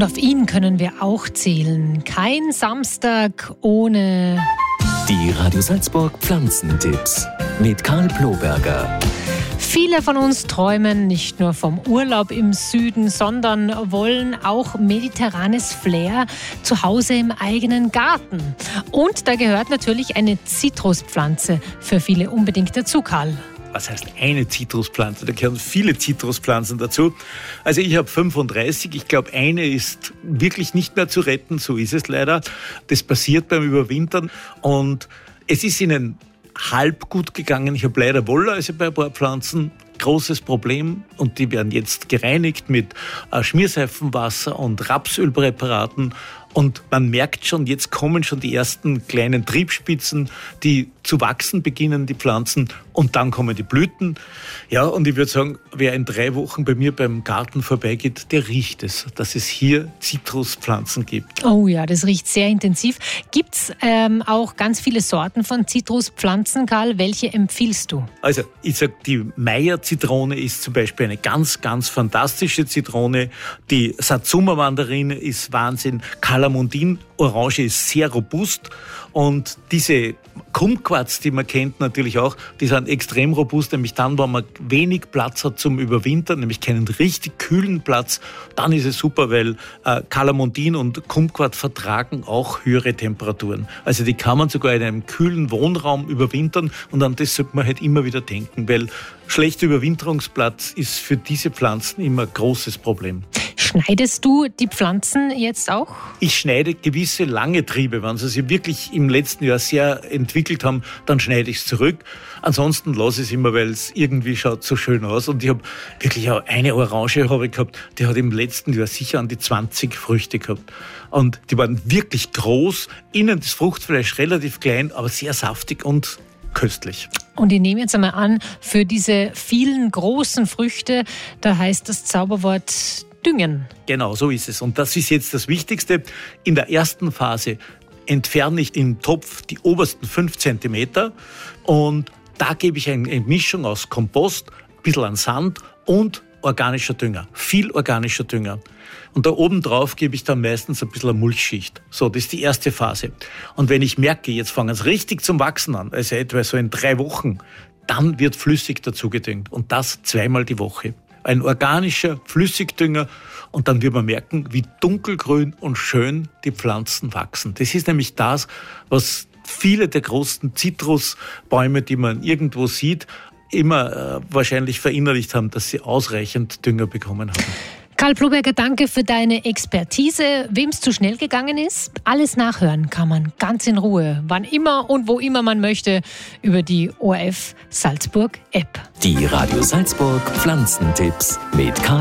Und auf ihn können wir auch zählen. Kein Samstag ohne... Die Radio Salzburg Pflanzentipps mit Karl Ploberger. Viele von uns träumen nicht nur vom Urlaub im Süden, sondern wollen auch mediterranes Flair zu Hause im eigenen Garten. Und da gehört natürlich eine Zitruspflanze für viele unbedingt dazu, Karl. Was heißt eine Zitruspflanze? Da gehören viele Zitruspflanzen dazu. Also ich habe 35. Ich glaube, eine ist wirklich nicht mehr zu retten. So ist es leider. Das passiert beim Überwintern. Und es ist ihnen halb gut gegangen. Ich habe leider Wollläuse bei ein paar Pflanzen. Großes Problem. Und die werden jetzt gereinigt mit Schmierseifenwasser und Rapsölpräparaten. Und man merkt schon, jetzt kommen schon die ersten kleinen Triebspitzen, die zu wachsen beginnen, die Pflanzen. Und dann kommen die Blüten. Ja, und ich würde sagen, wer in 3 Wochen bei mir beim Garten vorbeigeht, der riecht es, dass es hier Zitruspflanzen gibt. Oh ja, das riecht sehr intensiv. Gibt es auch ganz viele Sorten von Zitruspflanzen, Karl? Welche empfiehlst du? Also ich sage, die Meyer-Zitrone ist zum Beispiel eine ganz, ganz fantastische Zitrone. Die Satsuma-Mandarine ist Wahnsinn. Calamondin-Orange ist sehr robust. Und diese Kumquats, die man kennt natürlich auch, die sind extrem robust, nämlich dann, wenn man wenig Platz hat zum Überwintern, nämlich keinen richtig kühlen Platz, dann ist es super, weil Calamondin und Kumquat vertragen auch höhere Temperaturen. Also die kann man sogar in einem kühlen Wohnraum überwintern und an das sollte man halt immer wieder denken, weil schlechter Überwinterungsplatz ist für diese Pflanzen immer ein großes Problem. Schneidest du die Pflanzen jetzt auch? Ich schneide gewisse lange Triebe. Wenn sie sich wirklich im letzten Jahr sehr entwickelt haben, dann schneide ich es zurück. Ansonsten lasse ich es immer, weil es irgendwie schaut so schön aus. Und ich habe wirklich auch eine Orange habe ich gehabt, die hat im letzten Jahr sicher an die 20 Früchte gehabt. Und die waren wirklich groß. Innen das Fruchtfleisch relativ klein, aber sehr saftig und köstlich. Und ich nehme jetzt einmal an, für diese vielen großen Früchte, da heißt das Zauberwort düngen. Genau, so ist es. Und das ist jetzt das Wichtigste. In der ersten Phase entferne ich im Topf die obersten 5 Zentimeter und da gebe ich eine Mischung aus Kompost, ein bisschen an Sand und organischer Dünger. Viel organischer Dünger. Und da oben drauf gebe ich dann meistens ein bisschen eine Mulchschicht. So, das ist die erste Phase. Und wenn ich merke, jetzt fangen sie richtig zum Wachsen an, also etwa so in 3 Wochen, dann wird flüssig dazu gedüngt. Und das 2-mal die Woche. Ein organischer Flüssigdünger und dann wird man merken, wie dunkelgrün und schön die Pflanzen wachsen. Das ist nämlich das, was viele der großen Zitrusbäume, die man irgendwo sieht, immer wahrscheinlich verinnerlicht haben, dass sie ausreichend Dünger bekommen haben. Karl Ploberger, danke für deine Expertise. Wem es zu schnell gegangen ist, alles nachhören kann man ganz in Ruhe, wann immer und wo immer man möchte, über die ORF Salzburg App. Die Radio Salzburg Pflanzentipps mit Karl